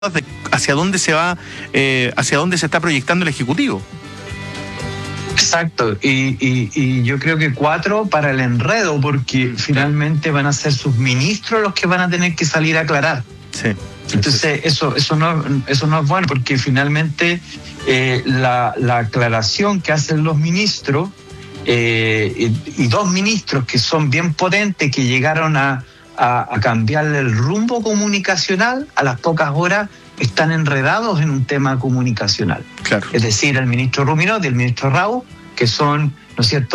de hacia dónde se va, hacia dónde se está proyectando el Ejecutivo. Exacto, y yo creo que 4 para el enredo, porque finalmente van a ser sus ministros los que van a tener que salir a aclarar. Sí. Entonces eso no es bueno, porque finalmente la aclaración que hacen los ministros y 2 ministros que son bien potentes, que llegaron a cambiarle el rumbo comunicacional, a las pocas horas están enredados en un tema comunicacional. Claro. Es decir, el ministro Ruminot y el ministro Rau, que son, ¿no es cierto?,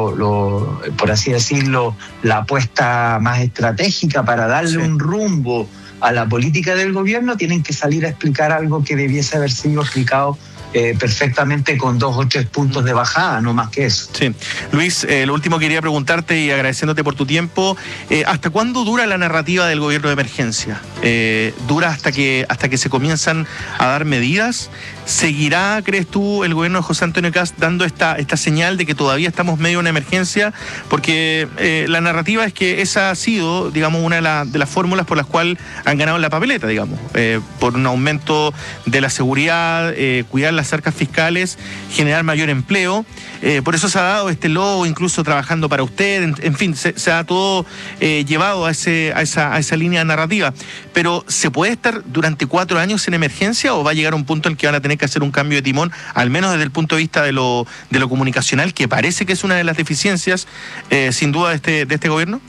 por así decirlo, la apuesta más estratégica para darle un rumbo a la política del gobierno, tienen que salir a explicar algo que debiese haber sido explicado perfectamente con 2 o 3 puntos de bajada, no más que eso. Sí. Luis, lo último que quería preguntarte y agradeciéndote por tu tiempo, ¿hasta cuándo dura la narrativa del gobierno de emergencia? ¿Dura hasta que se comienzan a dar medidas? ¿Seguirá, crees tú, el gobierno de José Antonio Kast dando esta señal de que todavía estamos medio en una emergencia? Porque la narrativa es que esa ha sido, digamos, una de las fórmulas por las cuales han ganado en la papeleta, digamos, por un aumento de la seguridad, cuidar las arcas fiscales, generar mayor empleo. Por eso se ha dado este logo, incluso trabajando para usted, en fin, se ha todo llevado a esa línea narrativa. Pero ¿se puede estar durante 4 años en emergencia o va a llegar un punto en el que van a tener que hacer un cambio de timón, al menos desde el punto de vista de lo comunicacional, que parece que es una de las deficiencias, sin duda, de este gobierno?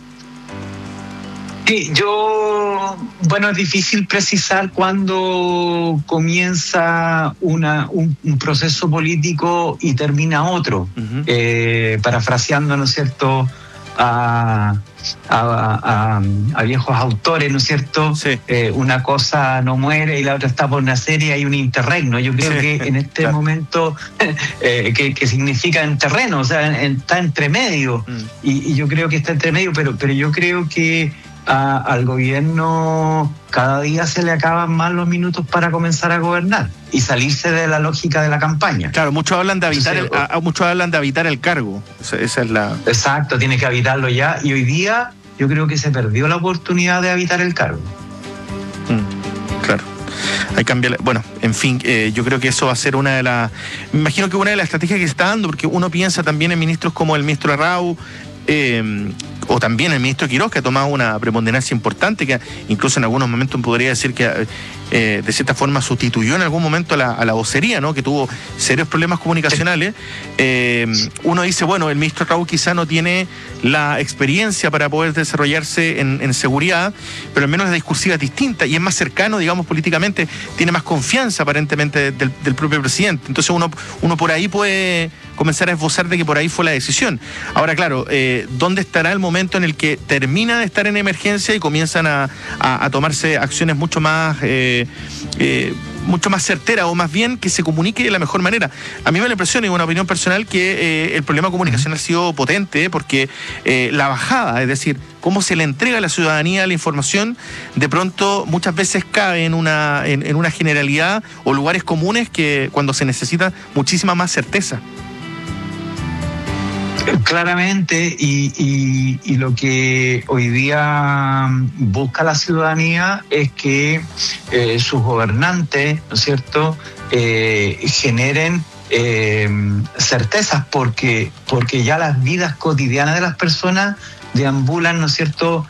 Sí, es difícil precisar cuándo comienza un proceso político y termina otro, parafraseando, ¿no es cierto?, a viejos autores, ¿no es cierto? Sí. Una cosa no muere y la otra está por nacer y hay un interregno. Yo creo que en este momento, que significa en terreno, o sea, está entre medio. Y yo creo que está entre medio, pero yo creo que al gobierno cada día se le acaban más los minutos para comenzar a gobernar y salirse de la lógica de la campaña. Claro, muchos hablan de habitar el cargo. Esa es la... Exacto, tiene que habitarlo ya, y hoy día yo creo que se perdió la oportunidad de habitar el cargo. Claro. Hay que cambiar. Bueno, en fin, yo creo que eso va a ser una de las... Me imagino que una de las estrategias que se está dando, porque uno piensa también en ministros como el ministro Rau, o también el ministro Quirós, que ha tomado una preponderancia importante, que incluso en algunos momentos podría decir que de cierta forma sustituyó en algún momento a la vocería, ¿no?, que tuvo serios problemas comunicacionales. Uno dice, bueno, el ministro Raúl quizá no tiene la experiencia para poder desarrollarse en seguridad, pero al menos la discursiva es distinta y es más cercano, digamos, políticamente, tiene más confianza aparentemente del propio presidente. Entonces uno por ahí puede comenzar a esbozar de que por ahí fue la decisión. Ahora, claro, ¿dónde estará el momento en el que termina de estar en emergencia y comienzan a tomarse acciones mucho más certeras, o más bien que se comunique de la mejor manera? A mí me da la impresión, y una opinión personal, que el problema comunicacional ha sido potente, porque la bajada, es decir, cómo se le entrega a la ciudadanía la información, de pronto muchas veces cae en una generalidad o lugares comunes que cuando se necesita muchísima más certeza. Claramente, y lo que hoy día busca la ciudadanía es que sus gobernantes, ¿no es cierto?, generen certezas, porque ya las vidas cotidianas de las personas deambulan, ¿no es cierto?,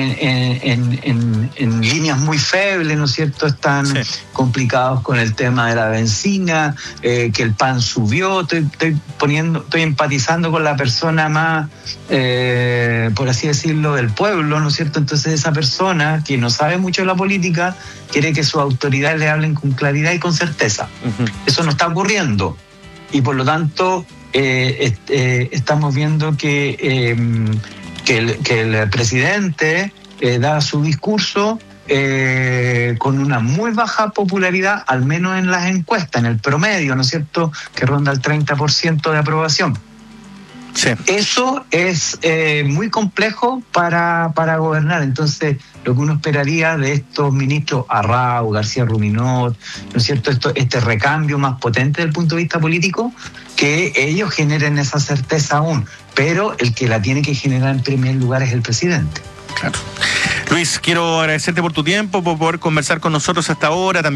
en líneas muy febles, ¿no es cierto? Están complicados con el tema de la benzina, que el pan subió. Estoy empatizando con la persona más, por así decirlo, del pueblo, ¿no es cierto? Entonces esa persona que no sabe mucho de la política quiere que sus autoridades le hablen con claridad y con certeza. Eso no está ocurriendo, y por lo tanto estamos viendo que el presidente da su discurso con una muy baja popularidad, al menos en las encuestas, en el promedio, ¿no es cierto?, que ronda el 30% de aprobación. Sí. Eso es muy complejo para gobernar. Entonces, lo que uno esperaría de estos ministros, Rau, García Ruminot, ¿no es cierto?, este recambio más potente desde el punto de vista político, que ellos generen esa certeza aún, pero el que la tiene que generar en primer lugar es el presidente. Claro. Luis, quiero agradecerte por tu tiempo, por poder conversar con nosotros hasta ahora.